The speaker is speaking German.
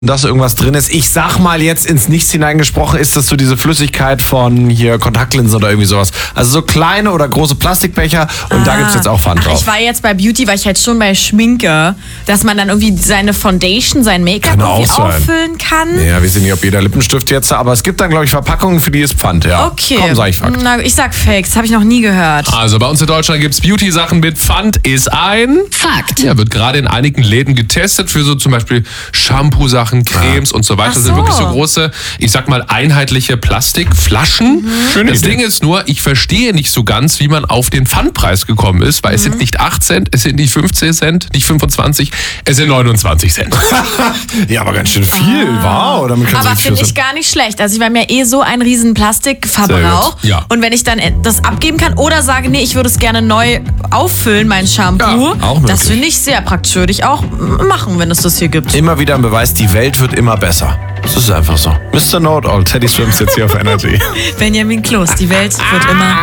dass irgendwas drin ist. Ich sag mal jetzt ins Nichts hineingesprochen, ist das so diese Flüssigkeit von hier Kontaktlinsen oder irgendwie sowas. Also so kleine oder große Plastikbecher und da gibt's jetzt auch Pfand drauf. Ich war jetzt bei Beauty, weil ich halt schon bei Schminke, dass man dann irgendwie seine Foundation, sein Make-up Kann auch irgendwie sein. auffüllen kann. Ja, wir sehen nicht, ob jeder Lippenstift jetzt, aber es gibt dann, glaube ich, Verpackungen, für die ist Pfand, ja. Okay. Komm, sag ich Fakt. Na, ich sag Fakes, das habe ich noch nie gehört. Also bei uns in Deutschland gibt's Beauty-Sachen mit Pfand, ist ein Fakt. Ja, wird gerade in einigen Läden getestet für so zum Beispiel Shampoo-Sachen, Cremes und so weiter. Ach Das sind wirklich so so. große, ich sag mal, einheitliche Plastikflaschen. Das Ding ist nur, ich verstehe nicht so ganz, wie man auf den Pfandpreis gekommen ist, weil es sind nicht 8 Cent, es sind nicht 15 Cent, nicht 25, es sind 29 Cent. Ja, aber ganz schön viel. Wow, damit können Aber Sie finde ich gar nicht schlecht. Also wir haben ja eh so einen riesen Plastikverbrauch. Sehr gut, ja. Und wenn ich dann das abgeben kann oder sage, nee, ich würde es gerne neu auffüllen, mein Shampoo, Ja, auch möglich. das finde ich sehr praktisch. Würde ich auch machen, wenn es das hier gibt. Immer wieder ein Beweis, die Welt wird immer besser. Das ist einfach so. Mr. Know-it-all, Teddy Swims jetzt hier auf Energy. Benjamin Kloß, die Welt wird immer